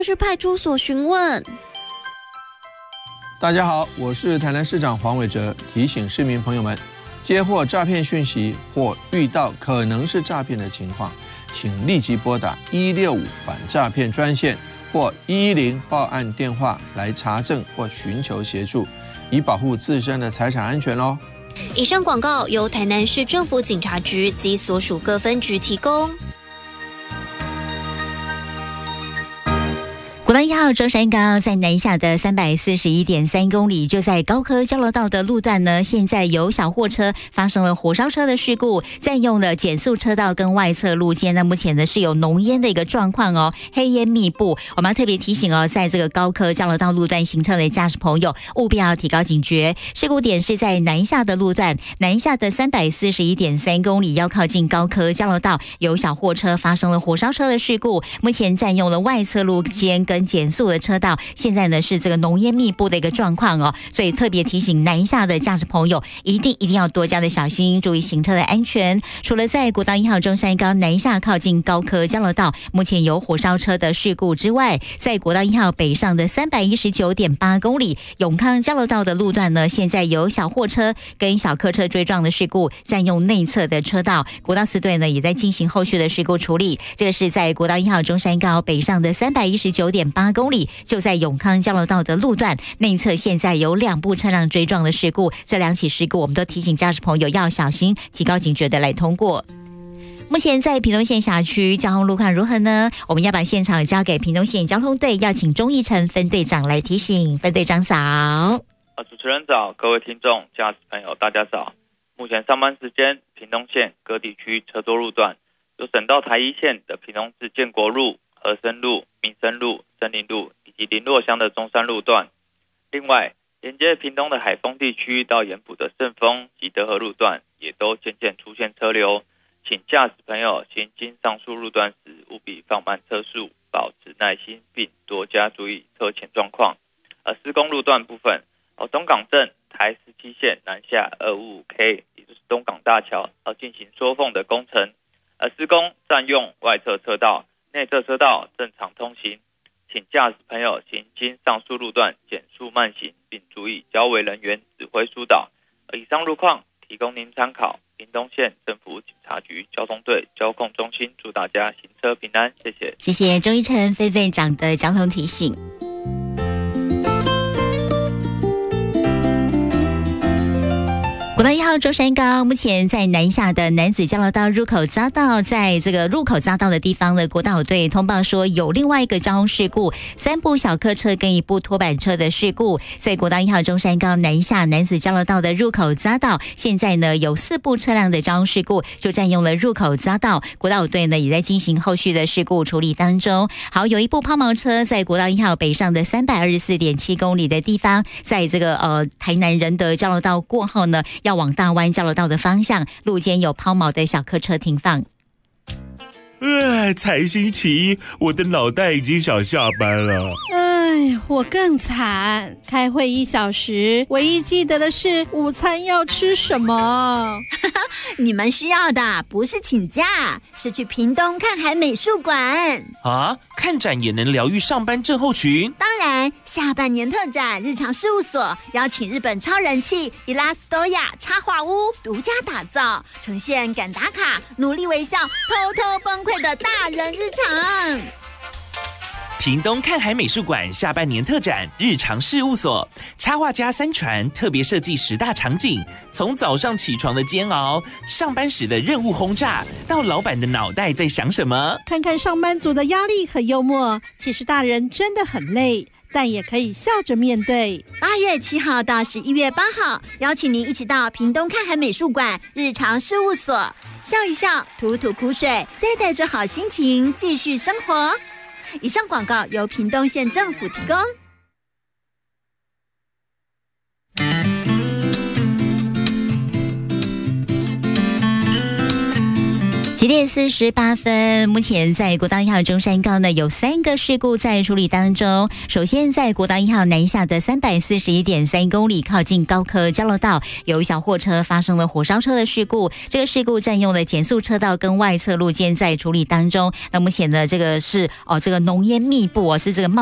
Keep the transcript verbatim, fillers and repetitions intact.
去派出所询问。 大家好，我是台南市长黄伟哲，提醒市民朋友们，接获诈骗讯息或遇到可能是诈骗的情况，请立即拨打一六五反诈骗专线或一一零报案电话来查证或寻求协助，以保护自身的财产安全哦。 以上广告由台南市政府警察局及所属各分局提供。 国道一号中山高在南下的三百四十一点三公里，就在高科交流道的路段呢，现在有小货车发生了火烧车的事故，占用了减速车道跟外侧路肩。那目前呢是有浓烟的一个状况哦，黑烟密布。我们要特别提醒哦，在这个高科交流道路段行车的驾驶朋友，务必要提高警觉。事故点是在南下的路段，南下的三百四十一点三公里，要靠近高科交流道，有小货车发生了火烧车的事故，目前占用了外侧路肩跟减速的车道，现在呢是这个浓烟密布的一个状况哦，所以特别提醒南下的驾驶朋友，一定一定要多加的小心，注意行车的安全。除了在国道一号中山高南下靠近高科交流道，目前有火烧车的事故之外，在国道一号北上的三百一十九点八公里永康交流道的路段呢，现在有小货车跟小客车追撞的事故，占用内侧的车道，国道四队呢也在进行后续的事故处理。这个是在国道一号中山高北上的三百一十九点八公里，就在永康交流道的路段内侧，现在有两部车辆追撞的事故，这两起事故我们都提醒驾驶朋友要小心，提高警觉的来通过。目前在屏东县辖区交通路况如何呢？我们要把现场交给屏东县交通队，要请钟义成分队长来提醒。分队长早。 啊，主持人早，各位听众、驾驶朋友大家早。目前上班时间，屏东县各地区车多路段有省道台一线的屏东至建国路、和生路、民生路、森林路以及林落乡的中山路段。另外，连接屏东的海丰地区到盐埔的顺丰及德和路段也都渐渐出现车流，请驾驶朋友行经上述路段时务必放慢车速，保持耐心，并多加注意车前状况。而施工路段部分，哦，东港镇台十七线南下二五五 K， 也就是东港大桥，要进行缩缝的工程，而施工占用外侧车道，内侧车道正常通行，请驾驶朋友行经上述路段减速慢行，并注意交维人员指挥疏导。而以上路况提供您参考。屏东县政府警察局交通队交控中心祝大家行车平安，谢谢。 谢谢钟义成分队长的交通提醒。国道一号中山高目前在南下的男子交流道入口匝道，在这个入口匝道的地方呢，国道队通报说有另外一个交通事故，三部小客车跟一部拖板车的事故，在国道一号中山高南下男子交流道的入口匝道，现在呢有四部车辆的交通事故就占用了入口匝道，国道队呢也在进行后续的事故处理当中。好，有一部抛锚车在国道一号北上的三百二十四点七公里的地方，在这个呃台南仁德交流道过后呢，要往大湾交流道的方向，路肩有抛锚的小客车停放。 呃，才星期一，我的脑袋已经想下班了。 哎，我更惨，开会一小时，唯一记得的是午餐要吃什么。 你们需要的不是请假，是去屏东看海美术馆啊！看展也能疗愈上班症候群。 当然，下半年特展日常事务所邀请日本超人气伊拉斯多亚插画屋独家打造，呈现敢打卡、努力微笑、偷偷崩溃的大人日常。 屏东看海美术馆下半年特展日常事务所，插画家三传特别设计十大场景，从早上起床的煎熬，上班时的任务轰炸，到老板的脑袋在想什么。 看看上班族的压力和幽默，其实大人真的很累，但也可以笑着面对。 八月七号到十一月八号，邀请您一起到屏东看海美术馆日常事务所，笑一笑，吐吐苦水，再带着好心情继续生活。以上广告由屏东县政府提供。 继十点四十八分，目前在国道一号中山高呢有三个事故在处理当中。首先，在国道一号南下的三百四十一点三公里，靠近高科交流道，有小货车发生了火烧车的事故。这个事故占用了减速车道跟外侧路肩在处理当中。那目前的这个是哦，这个浓烟密布哦，是这个冒